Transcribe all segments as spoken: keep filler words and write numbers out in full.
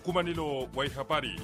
Mkumanilo wa habari.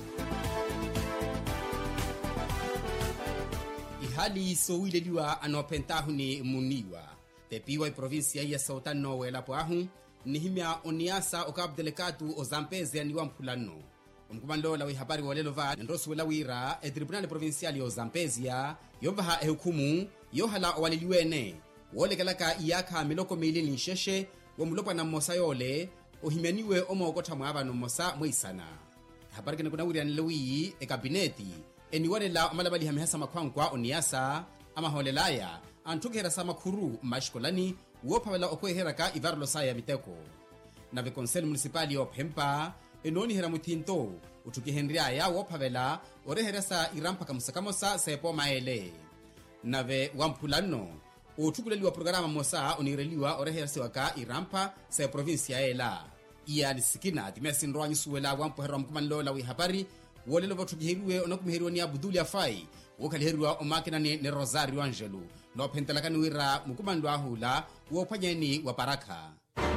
Ihali sowileliwa anopentahu ni muniwa pepiwa provinsia ya Sautano welapo ahu nihimya oniasa okabdelikatu ozampezi aniwa mpulano. Mkumanilo wa habari walelova ndosu welawira e tribunale provinciali ozampezia yovaha ehukumu yohala waliliwene wolekelaka iyaka miloko milini nsheshe wamulopa na mmosa yole ohimyaniwe omogota mwabano mmosa mwisana. Habari kena kuna wiri anilewii e kabineti eniwalela omalabali hamihasa makwankwa oniasa ama holelaya antukehera sa makhuru mashkolani wopawela okweheraka ivarlo saya miteko. Nave konseli municipali ophempa enoni hera mutinto utukihenriaya wopawela oreheresa irampaka musakamosa sepo maele. Nave wampulano utukuleliwa programa mosa onireliwa oreheresiwa ka irampa se provinsia ela. Iya nisikina timesi nroa nyisuwela wampuherwa mkumanilo la wihabari wolelo votukihiriwe onakumihiriwa ni Abdul Afai wokalihiriwa omakina ni, ni Rosario Angelu no pentelakani wira mkumanilo ahula wopanyeni wa Baraka.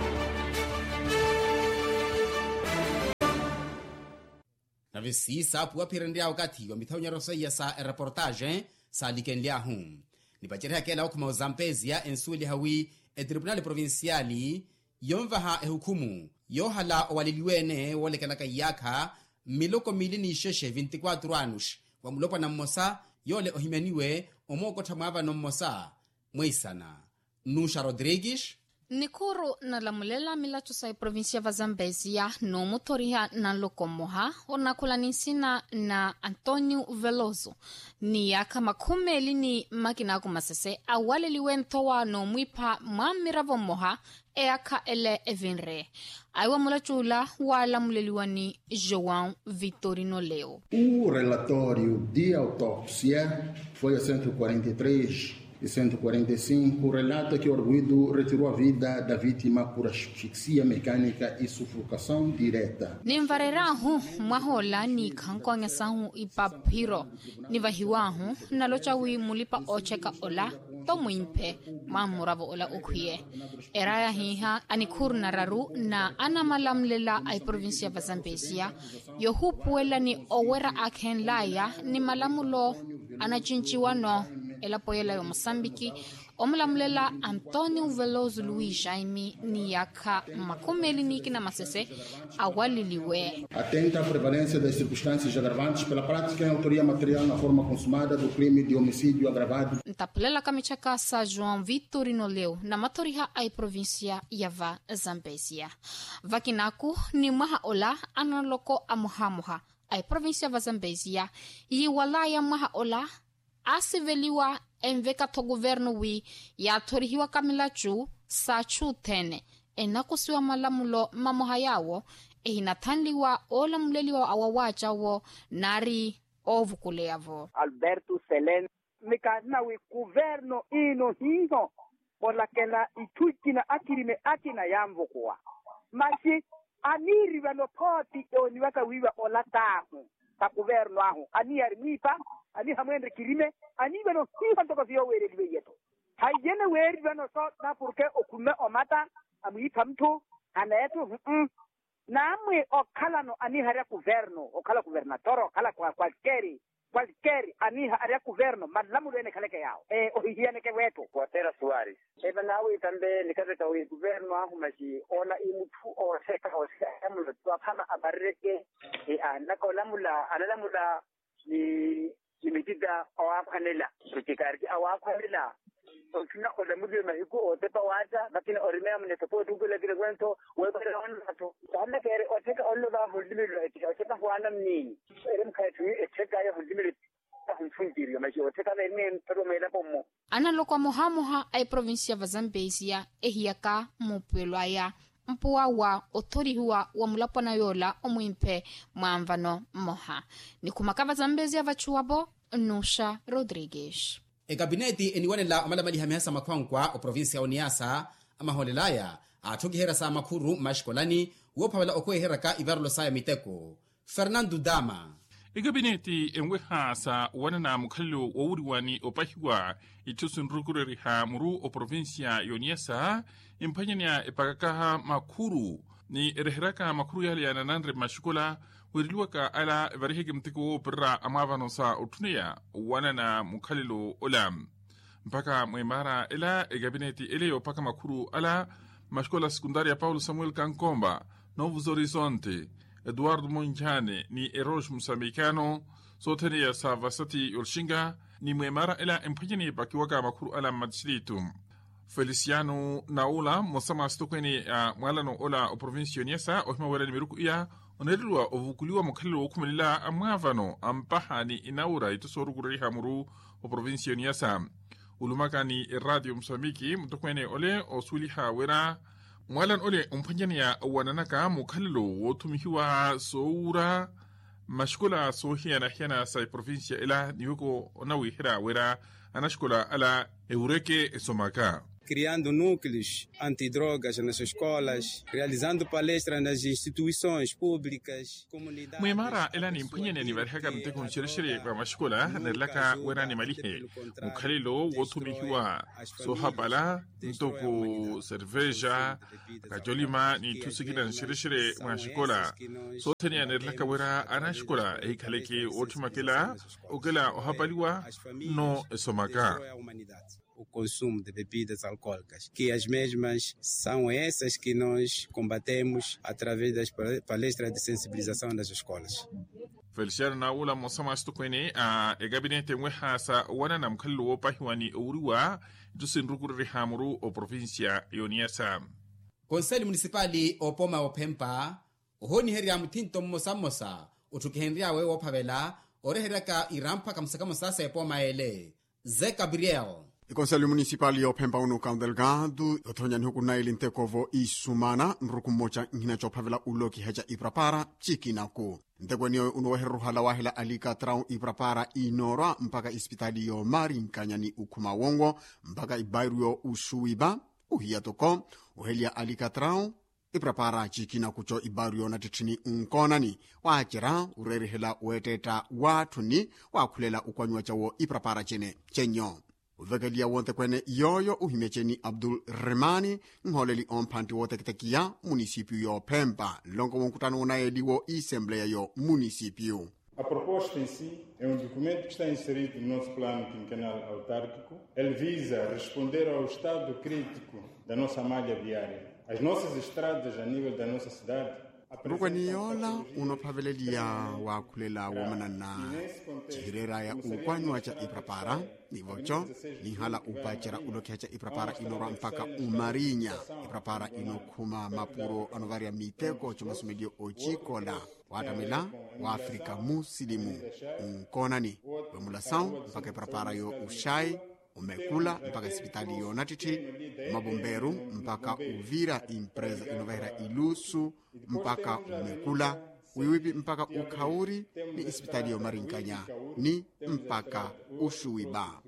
Na visi sapu wapirendia wakati wa mitaunya rosaya sa reportage sa likenlia hum. Nipachereha kela okuma ozampezia ensuili hawi e tribunali provinciali yomvaha ehukumu yohala owaliliwene wolekelaka iyaka miloko milini sheshe vinte e quatro anos wamulopa na mmosa yole ohimyaniwe omokota mwava no mmosa mwisana. Nusha Rodrigues Nikuru na lamulela milatu sa provincia va Zambezia no motoriha na lokomoha onakulanisina na Antonio Veloso ni yaka makume lini makina kumasese awale liwentowa no mwipa mamiravo moha eaka ele evinre. Aiwa mulachula wala muleliwani João Vitorino Leo. O relatório de autópsia foi a cento e quarenta e três e cento e quarenta e cinco, relata que o arguido retirou a vida da vítima por asfixia mecânica e sufocação direta. Nimvarerahu mwahola ni kankonya sahu ipapiro nivahiwahu nalochawi mulipa ocheka ola tomwimpe mamuravo ola ukwie. Eraya hiha anikur nararu na anamalamlela ay provincia va Zambezia yohupuela ni owera akhenlaya ni malamulo anachinchiwano elapoyela yo Mosambiki omulamulela Antonio Veloso Luis Jaime ni yaka makumeli niki na masese awaliliwe. Atenta à prevalência das circunstâncias agravantes pela prática em autoria material na forma consumada do crime de homicídio agravado. Ntapulela kamichaka sa João Vitorino Leo na matoriha ay provincia yava Zambezia. Vakinaku ni maha ola analoko amuhamuha ay provincia va Zambezia yi walaya maha ola asiveliwa enveka to governo wi ya torihiwa kamilachu sa chutene enakusiwa malamulo mamoha yawo ehinatanliwa ola muleliwa awawacha wo nari ovukuleavo. Alberto Selen mekana wi governo ino hiho ola kena ituikina akirime akina yamvokuwa masi aniri vano poti oniwaka wiwa ola tahu ta governo ahu ani armipa ani hamwende kirime ani bano hiho ntoko vyo were liwe yeto hayene were bano so na porque okume omata amwipa mtu anaetu mm namwe okala no ani haria governo okala governatoro okala kwa qualquer qualquer ani haria governo malamu lene kaleke yao eh ohihiane ke wetu Watera Suarez eba nawe tambe nikazeta wi governo ahu maji ona imutu o seka o seka twapana abareke e anakolamula analamula ni limitida awaphanela kutikari awaphanela okina olamude mahiko otepa wata lakini orimea mnetopo dugule kile kwento webere onlato sana kere oteka ollo ba huldimilo etika oteka hwana mnini erem kaitu eteka ya huldimilo hunfunjiri maji oteka ne pero mela pommo analoko mohamoha ay provincia va Zambezia ehiaka mupelwa ya mpuwa wa otorihiwa wa mulapona yola omwimpe mwamvano moha ni kumakava Zambezia vachuabo. Nusha Rodrigues e kabineti eniwanela omalamali hamihasa makwankwa o provincia oniasa ama holelaya atugihera sa makuru mashkolani wopawela okweheraka ivarlo saya miteko. Fernando Dama Ikabineti enwehasa wanana mukhallo wawuriwani opahiwa itusunrukureriha muru o provincia yoniasa impanyanya epakakaha makuru ni rehiraka makuru yale ya nanandre mashukula wiriluwaka ala varihege mtiko pirra amavano sa utunia wana na mukhalilo olam mpaka mwemara ila egabineti eleo paka makuru ala mashkola sekundaria Paulo Samuel Kankomba, Novos Horizonte, Eduardo Monjane ni Eroge Moçambicano, sotenia sa Vasati Ulshinga ni mwemara ila empanyeni pakiwaka makuru ala madislitu. Feliciano Naula mosama stokweni ya mwalano ola o provincio Niasa ohima wala ni miruku iya onerilwa ovukuliwa mukhalilo okumelila amwavano ampaha ni inaura itusoru kuriha muru o provincio Niasa. Ulumaka ni Radio Msambiki mtokwene ole osuliha wera mwalan ole umpanyani ya wananaka mukhalilo wotumihiwa soura mashkola sohia na hiana sa provincia ila niweko onawi hira wera anashkola ala eureke esomaka. Criando núcleos antidrogas nas escolas, realizando palestras nas instituições públicas, comunidades... Mwemara ela ni mpanyani ni varihaka mteko nshirishiri kwa mashkola nirlaka wera ni malihe mukhalilo wotumihiwa sohabala mtoko cerveja kajolima ni tusikina nshirishiri mashkola sotenia nirlaka wera anashkola eikaleke otumakila ogela ohabaliwa no esomaka. O consumo de bebidas alcoólicas, que as mesmas são essas que nós combatemos através das palestras de sensibilização das escolas. Feliciano Naula mosama stukwene a e gabinete mweha sa wana na mkhalilo wopahiwani uriwa jusin rukuri hamuru o provincia Niassa. Konseli municipali opoma opempa ohoni heri ya mtinto mmosa mmosa utukihenria we wopavela oreheraka irampa kamsakamo sasa epoma ele Zé Gabriel. O Conselho Municipal e o Pempa no Cão Delgado, o Tonhan Hukunail Intekovo e Sumana, Nrukumocha, Hinacho Pavela Uloki Heja Iprapara, Chikinako. Ntegwenio unoheruhala wahela alika trau Iprapara inora mpaka ispitalio Marinkanyani Ukumawongo, mpaka Ibairuyo Ushuiba, Uhiatoko, Uhelia alika trau, Iprapara Chikina kucho Ibairuyo na titini unkonani, wachira, urerihela ueteta watuni, wakulela ukwanywa chawo Iprapara chene, chenyo. Uvekalia wonte kwene yoyo uhimecheni Abdul Remani ngholeli ompanti wote kitakia municipio yo Pempa longo wonkutano unaeliwo assembleia yo municipio. A proposta em si é um documento que está inserido no nosso plano quinquenal autárquico. Ele visa responder ao estado crítico da nossa malha viária. As nossas estradas a nível da nossa cidade Rukwaniola unopavelelia wa kulela womanana chihirera ya ukwanywa cha Iprapara nivocho ni hala upachera ulokia cha Iprapara inora mpaka umarinya Iprapara inokuma mapuro anovaria miteko chumasumedio ochikola watamila wa Afrika musilimu unkonani wemulasau mpaka Iprapara yo ushai umekula mpaka hospitali yo natiti mabomberu mpaka Uvira impreza inovahira ilusu mpaka umekula wiwipi mpaka Ukauri ni hospitali yo Marinkanya ni mpaka Ushuiba.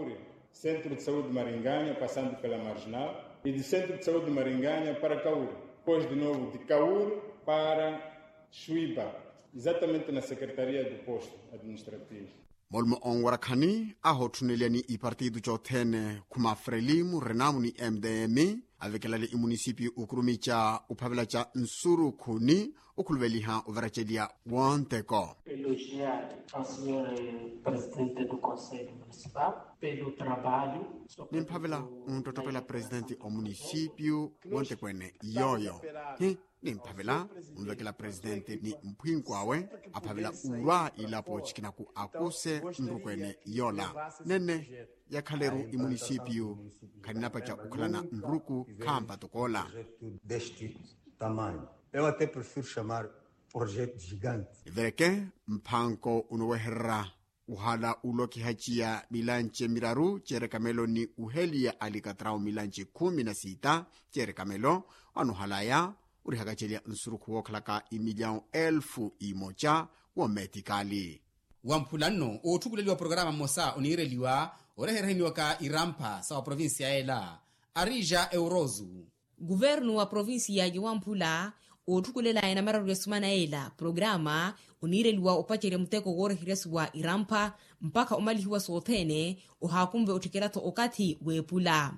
Centro de Saúde Maringanya passando pela Marginal e de Centro de Saúde Maringanya para Kauri, depois de novo de Kauri para Shuiba, exatamente na Secretaria do Posto Administrativo. Molmo on warakani aho tuneliani i partido chotene kuma Frelimu Renamu ni M D M avec la i municipio ukrumicha upavela cha Nsuru Kuni ukulveliha uvarachelia Wonteko. Elogiar ao senhor presidente do Conselho Municipal pelo trabalho. Nimpavela untotopela presidente o municipio Wontekwene yoyo. Hi nimpavela unvekela presidente ni Mphinkwawe apavela urwa ilapo chikinaku akuse Nrukwene yola. Nene yakhaleru i municipio kanapa cha ukalana Nruku kamba tokola. Deste tamanho. Eu até prefiro chamar projeto gigante. Vereke mpanko unoweherra uhala uloki hachia milanche miraru chere kamelo ni uhelia alikatrao milanche kumi na sita chere kamelo anuhalaya urihagachelia nsuruku woklaka imiliao elfu imocha wa metikali. Wampulano utukuleliwa programa mosa unireliwa orehereniwa ka irampa sawa provinsia ela Arija Eurozu. Governo wa provinsia ya Wampula otukulela ina mara resumana ela programa unireliwa upachere mteko gore hireswa irampa mpaka umalihiwa sotene uhakumbe utikerato okati wepula.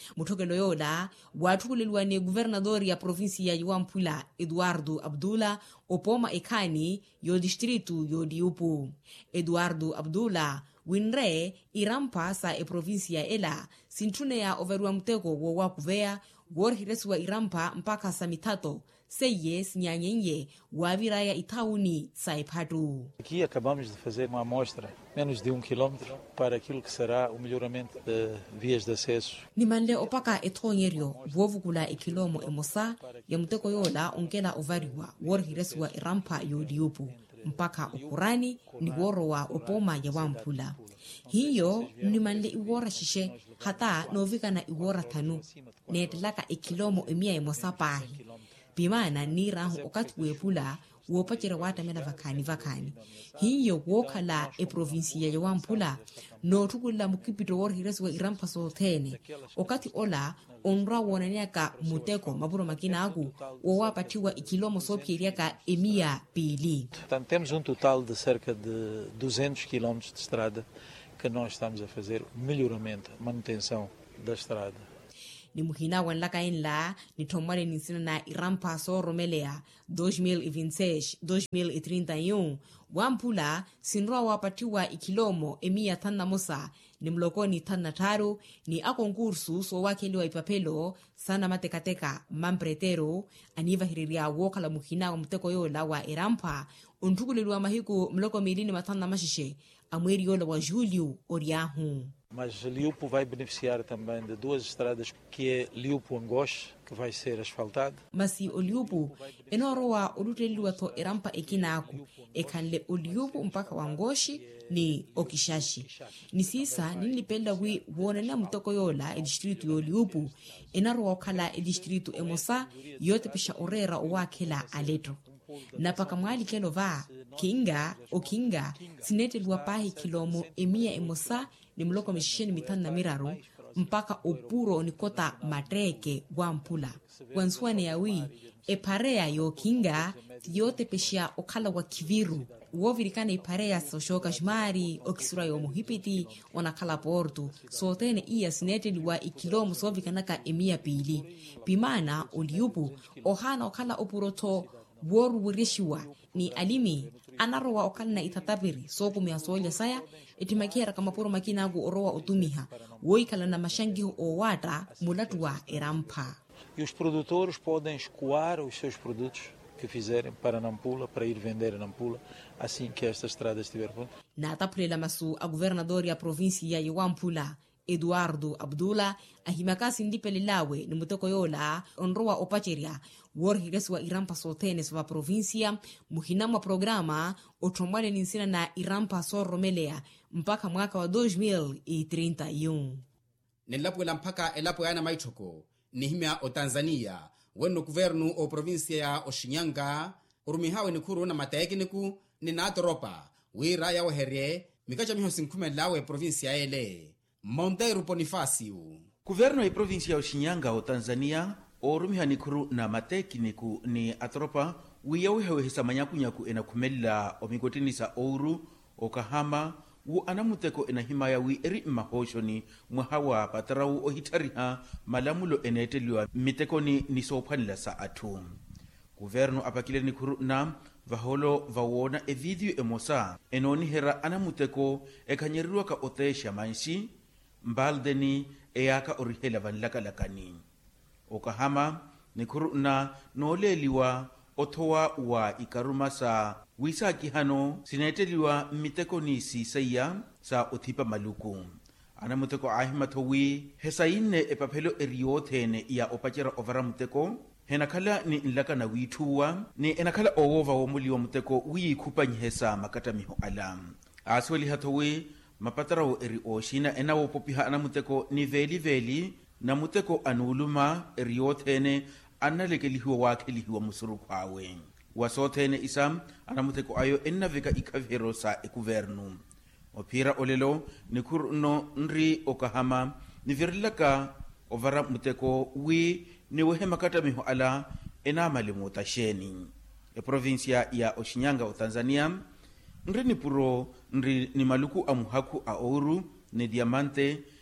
muthokelo yola wathukuleliwa ni guvernador ya provinsia ya Wamphula Eduardo Abdullah opoma ekhani yo distrito yo Liupu. Eduardo Abdullah winre irampa sa e provinsia ela sinthune ya overwa mteko wo wakuvea worhiresiwa irampa mpaka sa mithato seye sinyanyenye waviraya itauni sa ephatu. Aqui acabamos de fazer uma amostra menos de um quilômetro para aquilo que será o melhoramento de vias de acesso. Nimanle opaka ethonyerio vovukula ekilomo emosa ya mteko yola onkela ovariwa worhiresiwa irampa yo Liupu mpaka ukurani ni woro wa opoma ya Wamphula. Hiyo nimanle iwora shishe hata novika na iwora tanu netlaka ekilomo emia emosa pahi. Bimana ni rahu okati wepula wopachira wata mena vakani vakani. Hiyo wokala e provinsia ya Wamphula no tukula mukipito worhiresiwa irampa sothene okati ola onra wonaniaka muteko maburo makina aku wowapatiwa ikilomo sopyeriaka emia pili. Portanto, temos um total de cerca de duzentos quilômetros de estrada que nós estamos a fazer melhoramento, manutenção da estrada. Ni muhina wanlaka enla ni tomare ninsina na irampa so romelea dois mil e vinte e seis dois mil e trinta e um Wamphula sinroa wapatiwa ikilomo emia tana mosa ni mlokoni tana taru ni akonkursu so wakeliwa ipapelo sana matekateka mampretero aniva hiriria wokala muhina wa mteko yola wa irampa untukulilwa mahiku mloko milini matana mashishe amweri yola wa Julio Oriahu. Mas Liupu vai beneficiar também de duas estradas, que é Liupu-Angoche, que vai ser asfaltado. Masi o Liupu enoroa oluteliwa to irampa ekinaku ekanle o Liupu mpaka Wangoshi ni Okishashi. Ni sisa nilipenda wi wonana mtoko yola e distrito yo Liupu enaroa kala e distrito emosa yote pisha orera owakela aleto. Napaka mwali kelo va kinga o kinga sinetelwa pahi kilomo emia emosa ni mloko misheni mitana miraru mpaka opuro ni kota matreke Wamphula. Wanswane yawi eparea yo kinga yote peshia okala wa kiviru wovirikana iparea soshoka shmari okisura yo muhipiti onakala portu sotene iya sineteliwa ikilomo sovikanaka emia pili pimana Liupu ohana okala opuroto woru wirishiwa ni alimi anarowa okala na itatapiri soku miasolia saya etimakera kama puro makina agu orowa utumiha woikala na mashangi o wata mulatua irampa. E os produtores podem escoar os seus produtos que fizerem para Nampula, para ir vender a Nampula, assim que esta estrada estiver pronta. Na tapulela masu a governador ya província ya Wamphula Eduardo Abdullah ahimakasi ndipelelawe ni mutoko yola onroa opacheria worhireswa irampa sotenes wa provincia muhinamwa programa otomwale ninsina na irampa so romelea mpaka mwaka wa dois mil e trinta e um. Nilapwela mpaka elapo yana maitoko nihimya o Tanzania weno guvernu o provincia ya Oshinyanga urumihawe nikuru na mateekiniku ni natoropa wira ya waherie mikacha miho sinkume lawe provincia ele. Monteiro Bonifácio. Governo e província ya Shinyanga o Tanzania orumiha nikuru na matekiniku ni atropa wiyawehewe hisamanyakunyaku ena kumela omigotinisa ouru o Kahama wu anamuteko ena himaya wi eri mahoshoni mwahawa patarau o hitariha malamulo eneteliwa mitekoni nisophanila sa atu. Governo apakile nikuru na vaholo vawona e video emosa enoni hera anamuteko ekanyeriwa ka otesha manshi mbaldeni eyaka orihela vanlakalakani. O Kahama nikuru na noleliwa otowa wa ikarumasa wisa kihano sineteliwa mitekoni sisaya sa othipa maluku. Anamuteko ahimatowi hesaine epapelo eriothene ya opachera ovara muteko henakala ni nlaka na wituwa ni enakala owova womuliwa muteko wiikupanyihesa makata miho alam. Asweli hatowi mapatarao eri oshina enawo popiha anamuteko ni veli veli na muteko anuluma eriothene analekelihiwa wakelihiwa musuru kwawe. Wasothene isam anamuteko ayo enavika ikavero sa ekuvernu. Opira olelo nikuru no nri o Kahama ni virilaka ovara muteko wi ni wehe makata miho ala enamali mutasheni. E provincia ya Oshinyanga o Tanzania nri ni puro nri ni maluku amuhaku a ouru ni diamante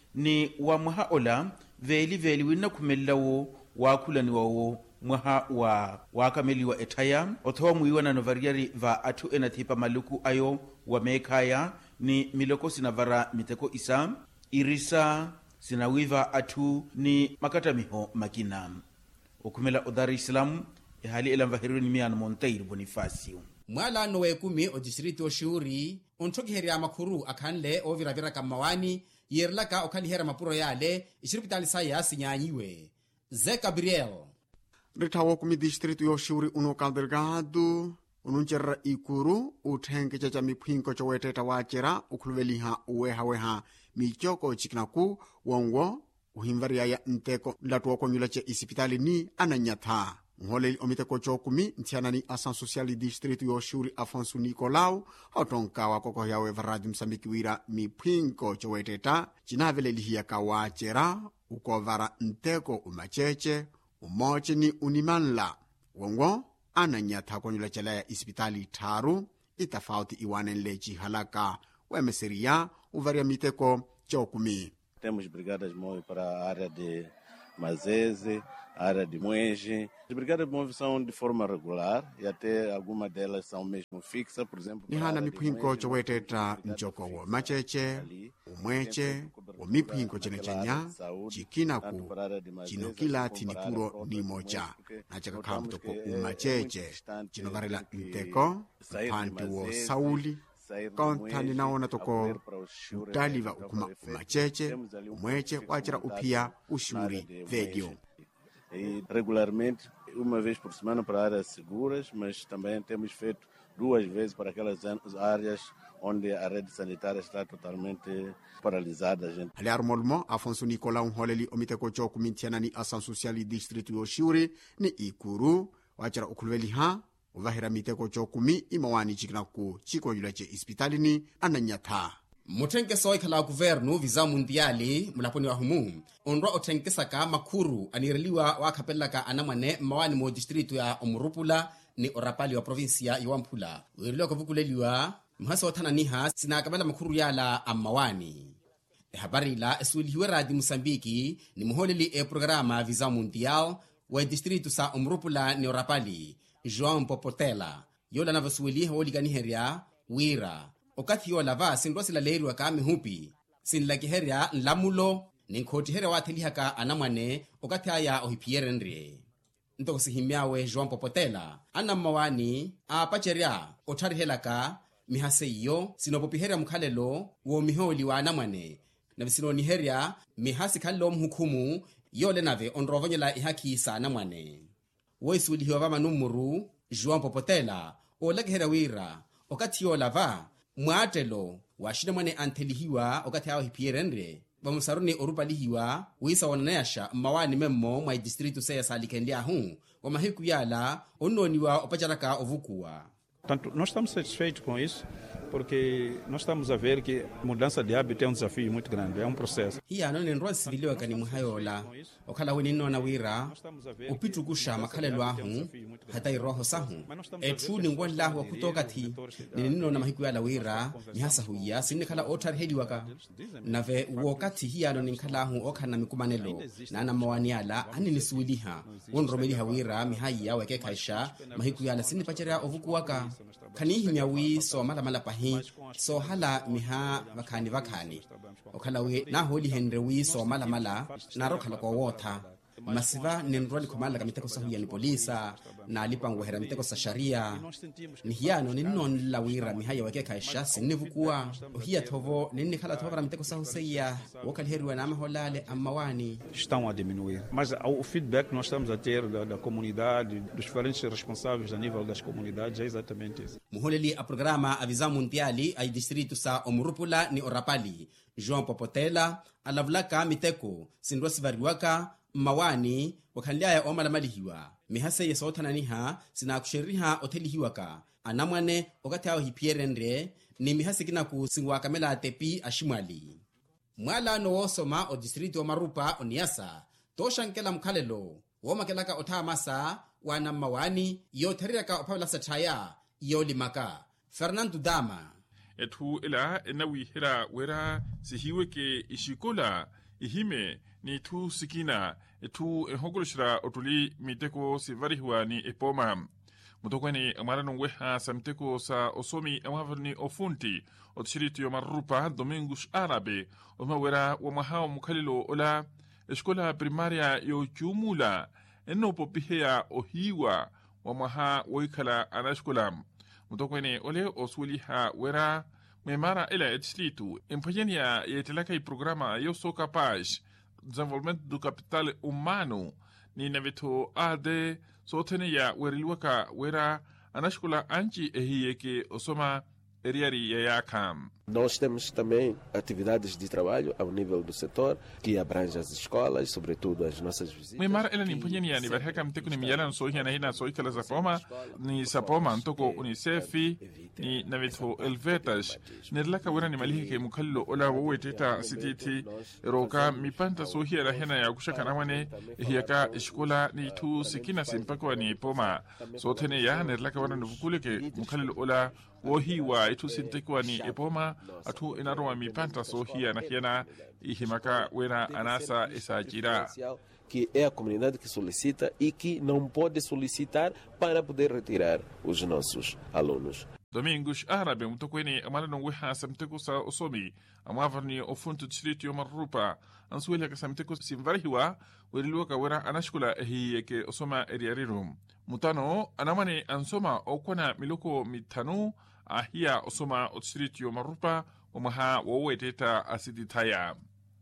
ni wa mwaha ola veli veli wina kumelawo wakulaniwawo mwaha wa wakameliwa etaya othowa muiwa na novariari va atu enathipa maluku ayo wa mekaya ni miloko sinavara miteko isa irisa sinawiva atu ni makatamiho makina okumela odari islamu ihali elamvahiriwe ni miano Monteiro Bonifácio mwala no wekumi o distrito shuri onthokiherya makhuru akhanle oviravira kamawani yerlaka okhalihera mapuro yale ishiripitali saya sinyanyiwe Zé Gabriel rithawo kumi distrito yo shuri uno Cabo Delgado ununcerra ikuru uthenkeca ca miphinko coweteta wacera ukhuluveliha uwehaweha michoko cikinaku wonwo uhimvariyaya nteko nlatuwa konyula ce isipitali ni ananyatha nholeli omiteko cokumi nthianani ação social distrito yo shuri Afonso Nicolau otonkawa kokohyawe va radio Moçambique wira miphinko coweteta cinavelelihiyaka wacera ukovara nteko umacece umoce ni unimanla wonwo ananyatha konyula cela ya isipitali tharu itafauti iwanenle cihalaka wemeseria uvaria miteko cokumi. Temos brigadas de móveis para a área de Mazese, a área de Moege. As brigadas de móveis são de forma regular e até algumas delas são mesmo fixas, por exemplo... Nihana miphinko coweteta ncoko wo macece, umwece, wo miphinko cenecenya, cikinaku, cino kila tinipuro ni moja, na cakakhala mutoko umacece, cino varela nteko, mphanti wo Sauli, konthani naona toko utaliva ukuma umacece, umwece, wacera upia ushuri vedio. E regularmente, uma vez por semana para áreas seguras, mas também temos feito duas vezes para aquelas áreas onde a rede sanitária está totalmente paralisada. Aliar molmo Afonso Nicolau nholeli omiteko cokumi nthianani ação social distrito yo shuri ni ikuru wacera ukhuluveliha uvahira miteko cokumi imawani cikinaku cikonyula ce isipitalini ananyatha muthenkeso ikhala guvernu visa mundiali mulaponi wa humu onrwa othenkesaka makhuru anireliwa wakhapelaka anamwane mawani mo distrito ya Omurupula ni orapali wa provinsia ya Wamphula wiriliwa kuvukuleliwa mhasa othananiha sinakabela makhuru yala amawani habari la esulihiwe radio Moçambique ni muholeli e programa visa mundial wa distrito sa Omurupula ni orapali João Popotela yola na vasueliha woliganiheria wira okathiyo lava sinrosila leirwa ka mihupi sinlakiheria nlamulo ninkhotiheria wathelihaka anamwane okathaya ohipierenre ntokosihimyawe João Popotela anamawani apaceria otharihelaka mihaseiyo sinopopiheria mukhalelo wo miholi wa anamwane na visinoniheria mihasi khalelo mhukumu yole nave onrovonyela ihaki sa anamwane woisulihiwa va manumuru João Popotela olakiheria wira okathiyo lava mwatelo washina mwane anthelihiwa okathi awo hipierenre vamusaruni orupalihiwa wisa wananayasha mmawani memmo mwa distrito seya salikende ahu wa mahiku yala ononiwa opacaraka ovukuwa. Portanto, nós estamos satisfeitos com isso, porque nós estamos a ver que a mudança de hábito é um desafio muito grande, é um processo. Hiya no nenrwa sibiliwa kani muhayola okhala weni nona wira upitukusha makhalelo ahu hata iroho sahu ethu ningwanlahu kutoka thi ninino na mahiku yala wira mihasa huya sinikhala othari heliwaka nave wokati hiya no ninkhalahu okhana mikumanelo nana mawani yala aninisuliha wonromeliha wira mihaya weke khaisha mahiku yala sinipaceria ovukuwaka khanihimya wi so malamala pahi so hala miha vakhani vakhani okhala wi naholi henre wi so malamala naro khala ko wotha masiva nenrwa likhomala ka miteko sa huya ni polisa na lipango hera miteko sa sharia ni hiyano ni non lawira mihaya wake kaisha sinivukuwa hiya thovo ni khala thovo miteko sa huseya wokalherwa na maholale amawani estão a diminuir, mas o feedback que nós estamos a ter da, da comunidade, dos diferentes responsáveis a nível das comunidades é exatamente isso. Muholeli a programa avisa mundiali ai distrito sa Omurupula ni Orapali João Popotela alavlaka miteko sinrosivariwaka mawani wakhanliaya omalamalihiwa mihase yesothananiha sinakusheriha othelihiwaka anamwane okathawo hipierenre ni mihase kinaku singwakamela tepi ashimwali mwala no wosoma o distrito Marupa oniasa toshankela mkhalelo womakelaka othamasa wana mawani yothariraka ophawela sathaya yolimaka Fernando Dama ethu ila enawihira wera sihiwe ke ishikola ihime ni tu sikina etu ehogolshira otuli miteko sivarihuwa ni epoma. Mutokweni amarano weha sa miteko sa osomi amavarni ofunti otshiritu yomarupa Domingos Arabe omawera wamahao mukhalilo ola escola primaria yo Chumula eno popihea ohiwa wamaha woikala ana escola. Mutokweni ole oswiliha wera memara ela etshiritu empanyenia yetelaka i programa yo sou capaz desenvolvimento do capital humano ni naveto ade soteneya weriluaka wera anashkula anchi ehiyeke osoma eriari yayakam. Nós temos também atividades de trabalho ao nível do setor, que abrange as escolas, sobretudo as nossas visitas. Memar ela ni mpanyenia ni barhaka mteku ni miyala so hiana hina so ikala zapoma ni sapoma ntoko UNICEF ni naveto Elvetas nirlaka wera ni malihike mukhallo ola woweteta sititi roka mipanta so hiana hina ya kushaka nawane hiyaka iskola ni tu sikina simpakwa ni poma so tene ya nirlaka wera nukuleke mukhallo ola wohiwa itu sintekwa ni epoma atu inarwa mipanta so hiana hiana ihimaka wera anasa esajira. Que é a comunidade que solicita e que não pode solicitar para poder retirar os nossos alunos. Domingos Arabe mutokweni amarano weha samteko sa osomi amavarni ofuntu tshiriti yomarupa ansuela ka samteko simvarihiwa weriluaka wera anashkula ehiyeke osoma eriarirum. Mutano anamane ansoma okwana miloko mitanu ahia osoma otshiriti yomarupa omaha woweteta asiditaya.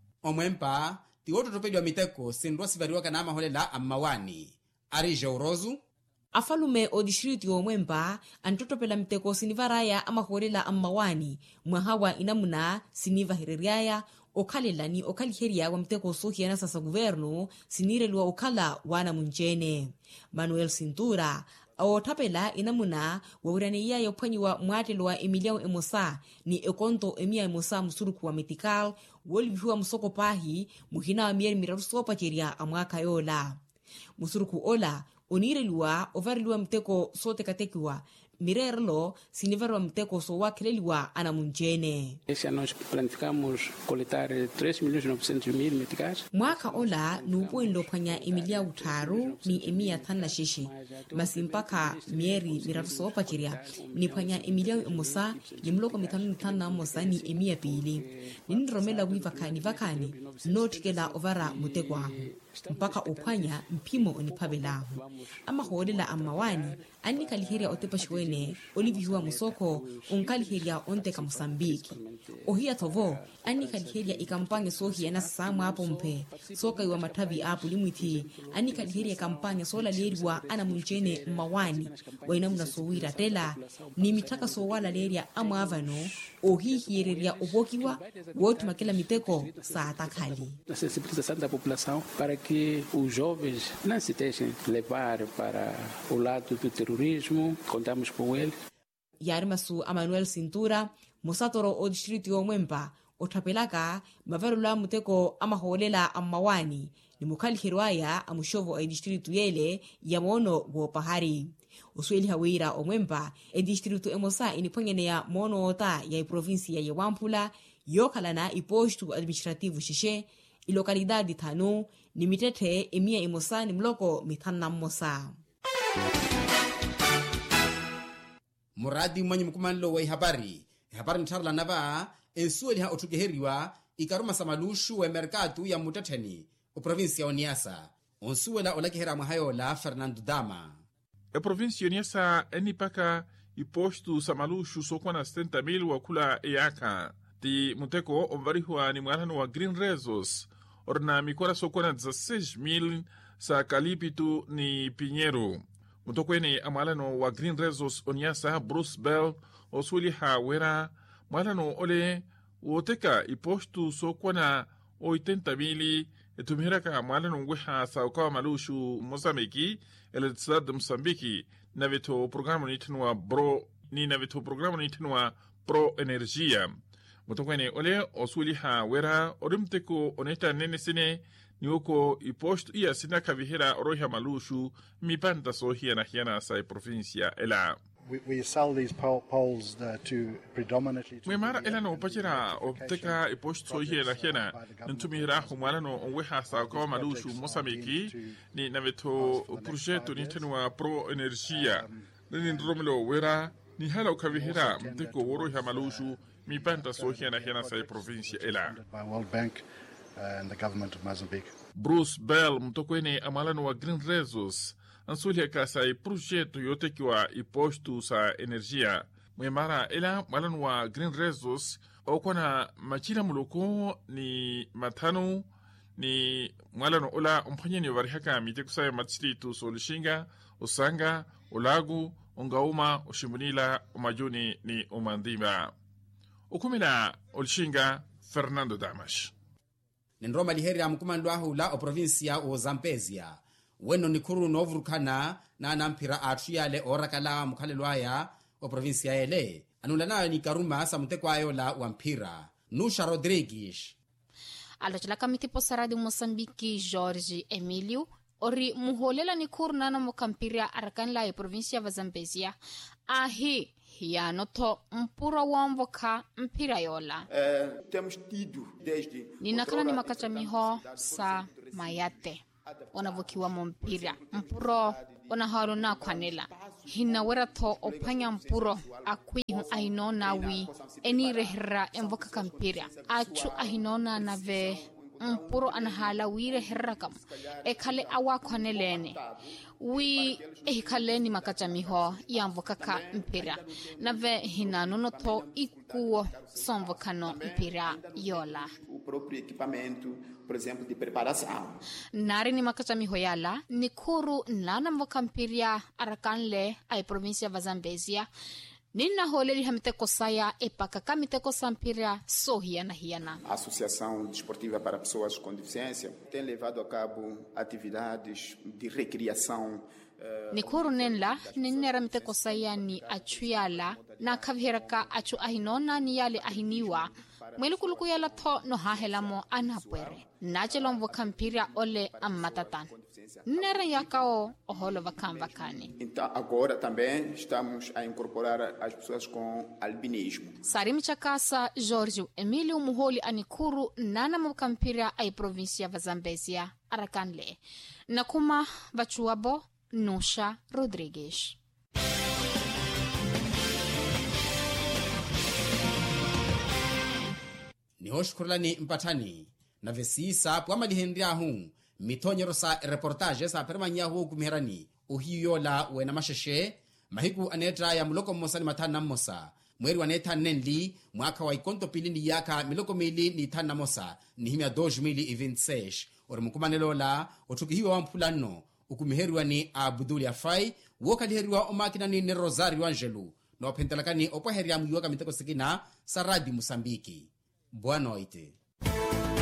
Omwempa tiwoto topedwa miteko sindwa sivariwaka na amaholela amawani. Ari Jaurozu afalume o distrito omwempa antotopela miteko sinivaraya amaholela amawani mwahawa inamuna siniva hereriaya okhalela ni okhaliheria wa miteko sohiana sasa governo sinirelwa okhala wana munjene. Manuel Cintura awothapela inamuna wawiraniya yophwanyiwa mwatelwa Emiliano Emosa ni ekonto emia Emosa musuruku wa medical wolibihiwa musoko pahi muhina wa mieri miraru sopa cheria amwaka yola. Musuruku ola onireliwa overliwa mteko sote katekiwa mirerlo siniverwa mteko so wakeleliwa ana munjene. Esse ano nós planificamos coletar três milhões e novecentos mil meticais. Mwaka ola nubuenlo phwanya emilia utaru ni emia thanna shishi masimpaka mieri miraru sopa cheria ni phwanya Emilia Emosa limloko mitanu thanna mosa ni emia pili ninromela wivakani vakani notikela ovara mutekwa mpaka uphwanya mpimo oniphabelahu amaholela amawani anikaliheria otepashwene olivihiwa musoko onkaliheria onteka Mosambiki ohia thovo anikaliheria ikampange sohia na samu hapo mpe soka iwa matavi apu limwithi anikaliheria kampanya sola leriwa ana munjene mawani wainamuna sowira tela ni mitaka sowala leria amavano ohihiereria obokiwa wotu makela miteko sa atakhali. A sensibilização da população para que os jovens não se deixem levar para o lado do terrorismo. Contamos com ele. Yarimasu Manuel Cintura musatoro o distrito omwempa othapelaka mavarula muteko amaholela amawani ni mukhalihirwaya amushovo a distrito yele ya mono go pahari. Usweli hawira omwempa e distrito Emosa iniphwanyeneya mono ota ya provinsia ya Wampula yokhalana iposto administrativo xixi ilokalidade thanu ni mitethe emia Emosa ni mloko mithanna mmosa. Muradi mwanyi mkumanlo wa habari habari ntharla nava ensueli ha otugeheriwa ikaruma samalushu wa merkatu ya muteteni o provinsia ya Niassa onsuela olakehera mwahayola Fernando Dama. E provinsia Niassa enipaka iposto samalushu sokwana setenta mil wakula eyaka ti muteko omvarihwa ni mwarano wa Green Resos orna mikora sokwana dezesseis mil sa Calipitu ni Pinheiro. Mutokweni amalano wa Green Resos Niassa Bruce Bell osweliha wera malano ole woteka iposto sokwana oitenta mili etumhiraka malano weha sa okawa malushu Mozambiki eletricidade de Moçambique naveto programa nitinwa bro ni naveto programa nitinwa pro energia. Mutokweni ole osweliha wera orimteko oneta nene sine niwoko iposto iya sina kavihera oroha malushu mipanta sohia na hiana sa provincia ela. we, we sell these poles uh, to predominantly to mwemara elano opachira opteka iposto hiela hiena ntumira humalano onweha sa kwa malushu Mozambique ni naveto projeto ni tenwa pro energia ni ndromelo wera ni hala ukavihira mteko woro ya malushu mi banta so hiena hiena sa provincia ela by World Bank uh, and the government of Mozambique. Bruce Bell mtokwene amalano wa Green Resources ansulia kasa i projeto yotekiwa iposto sa energia mwemara ela malano wa Green Resources okwana machina muloko ni matano ni mwalano ola umpanyeni warihaka mitekusa matsiritu solishinga usanga ulagu ungauma ushimbunila umajuni ni umandima ukumila olishinga Fernando Damas nindroma liheria mkumando ahu la o provincia o Zambezia weno ni kuru novurukana na nampira atu yale orakala mukhalelwaya o provincia ele anulana ni karuma sa mutekwayo la wampira Nusha Rodrigues alochila kamiti posaradi Mozambique Jorge Emilio ori muholela ni kuru nana mokampiria arakan la e provincia va Zambezia ahi ya noto mpura wamvoka mpira yola eh, temos tido desde ninakala ni makachamiho sa mayate onavokiwa mompira mpuro onahalo na kwanela hina werato opanya mpuro akwihu ainona wi enirehra envoka kampira achu ahinona nave mpuro anahala wire herrakam ekhale awa kwanelene wi ehikaleni makachamiho yamvoka ka mpira nave hina nonoto ikuo somvokano mpira yola o próprio equipamento, por exemplo, de preparação. Nari ni makachamiho yala ni kuru nana mvoka mpira arakanle ay provincia va Zambezia nina holeli hamiteko saya epaka kamiteko sampira sohiana hiana. A Associação Desportiva para Pessoas com Deficiência tem levado a cabo atividades de recriação. Ni kuru nenla ninera miteko saya ni achuyala na kavheraka achu ahinona ni yale ahiniwa mwelukuluku yala to no hahelamo anapwere nachelo mvoka mpira ole ammatatan nera yakao oholo vakamvakani. Então agora também estamos a incorporar as pessoas com albinismo. Sarim chakasa Jorge Emilio muholi anikuru nana mvoka mpira ay provincia va Zambezia arakanle nakuma vachuabo Nusha Rodrigues. Ni hoshkurlani mpatani na vesisa pwa malihendria hu mitonyero sa reportage sa permanya hu kumherani uhiyo la wena masheshe mahiku anetra ya muloko mosani matana mosa mweri waneta nenli mwaka wa ikonto pilini yaka miloko mili ni tana mosa ni himya dosh mili ivinsesh ori mkumanelo la otukihiwa wa mpulano ukumiherwa ni Abdul Afai wokaliherwa omakina ni Rosario Angelo na opentelakani opoheria muyuwa kamiteko sikina sa Radio Mozambique. Boa noite.